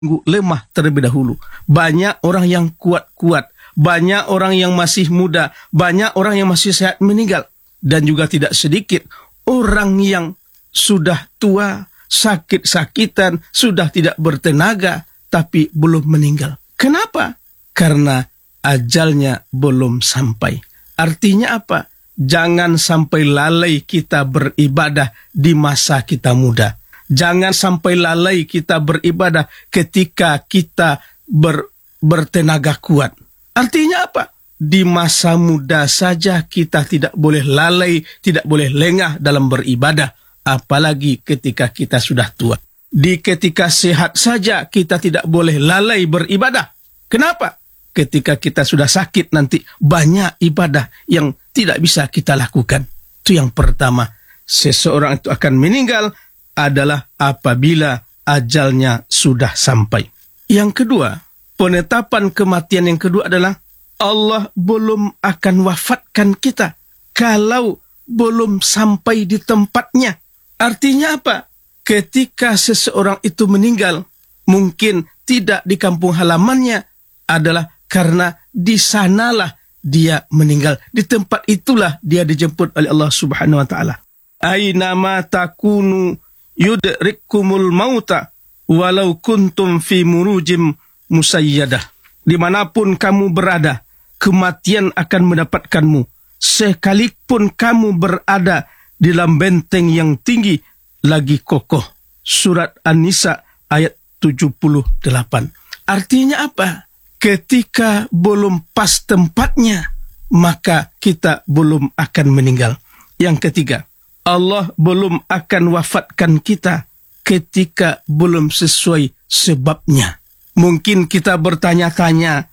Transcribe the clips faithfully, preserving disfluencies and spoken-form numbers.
lemah terlebih dahulu. Banyak orang yang kuat-kuat, banyak orang yang masih muda, banyak orang yang masih sehat meninggal. Dan juga tidak sedikit orang yang sudah tua, sakit-sakitan, sudah tidak bertenaga, tapi belum meninggal. Kenapa? Karena ajalnya belum sampai. Artinya apa? Jangan sampai lalai kita beribadah di masa kita muda. Jangan sampai lalai kita beribadah ketika kita ber, bertenaga kuat. Artinya apa? Di masa muda saja kita tidak boleh lalai, tidak boleh lengah dalam beribadah. Apalagi ketika kita sudah tua. Di ketika sehat saja kita tidak boleh lalai beribadah. Kenapa? Ketika kita sudah sakit nanti banyak ibadah yang tidak bisa kita lakukan. Itu yang pertama. Seseorang itu akan meninggal adalah apabila ajalnya sudah sampai. Yang kedua, penetapan kematian yang kedua adalah Allah belum akan wafatkan kita kalau belum sampai di tempatnya. Artinya apa? Ketika seseorang itu meninggal, mungkin tidak di kampung halamannya, adalah karena di sanalah dia meninggal. Di tempat itulah dia dijemput oleh Allah Subhanahu wa taala. Aina ma takunu yudrikumul mauta walau kuntum fi murujim musayyadah. Dimanapun kamu berada, kematian akan mendapatkanmu. Sekalipun kamu berada di dalam benteng yang tinggi lagi kokoh. Surat An-Nisa ayat tujuh puluh delapan. Artinya apa? Ketika belum pas tempatnya, maka kita belum akan meninggal. Yang ketiga, Allah belum akan wafatkan kita ketika belum sesuai sebabnya. Mungkin kita bertanya-tanya,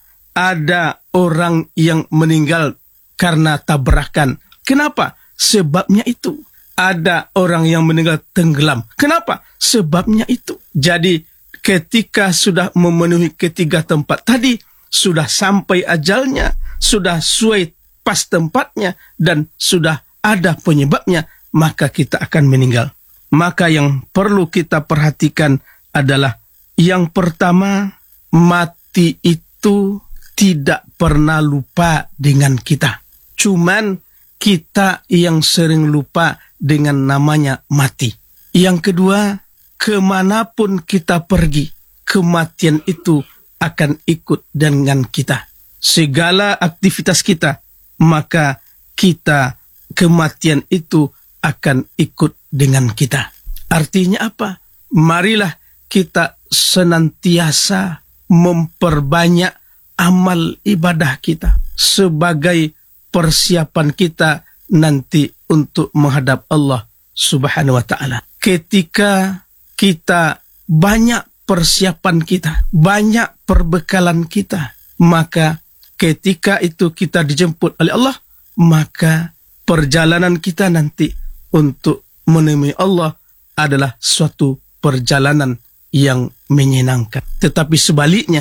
ada orang yang meninggal karena tabrakan. Kenapa? Sebabnya itu. Ada orang yang meninggal tenggelam. Kenapa? Sebabnya itu. Jadi ketika sudah memenuhi ketiga tempat tadi, sudah sampai ajalnya, sudah sesuai pas tempatnya, dan sudah ada penyebabnya, maka kita akan meninggal. Maka yang perlu kita perhatikan adalah yang pertama, mati itu tidak pernah lupa dengan kita. Cuman kita yang sering lupa dengan namanya mati. Yang kedua, kemanapun kita pergi, kematian itu akan ikut dengan kita. Segala aktivitas kita, maka kita, kematian itu akan ikut dengan kita. Artinya apa? Marilah kita senantiasa memperbanyak amal ibadah kita sebagai persiapan kita nanti untuk menghadap Allah Subhanahu wa taala. Ketika kita banyak persiapan kita, banyak perbekalan kita, maka ketika itu kita dijemput oleh Allah, maka perjalanan kita nanti untuk menemui Allah adalah suatu perjalanan yang menyenangkan. Tetapi sebaliknya,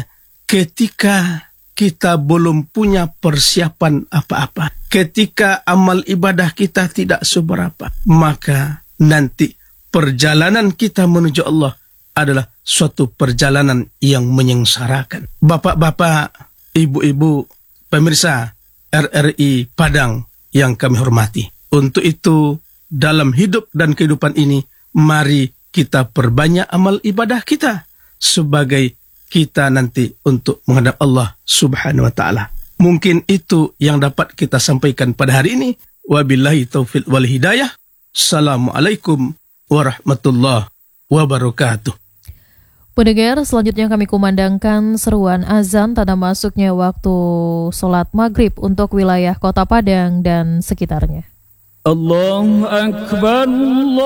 ketika kita belum punya persiapan apa-apa, ketika amal ibadah kita tidak seberapa, maka nanti perjalanan kita menuju Allah adalah suatu perjalanan yang menyengsarakan. Bapak-bapak, ibu-ibu, pemirsa R R I Padang yang kami hormati. Untuk itu, dalam hidup dan kehidupan ini, mari kita perbanyak amal ibadah kita sebagai kita nanti untuk menghadap Allah Subhanahu wa taala. Mungkin itu yang dapat kita sampaikan pada hari ini. Wabillahi taufiq wal hidayah. Assalamualaikum warahmatullahi wabarakatuh. Pendengar, selanjutnya kami kumandangkan seruan azan tanda masuknya waktu sholat maghrib untuk wilayah Kota Padang dan sekitarnya. Allahu Akbar.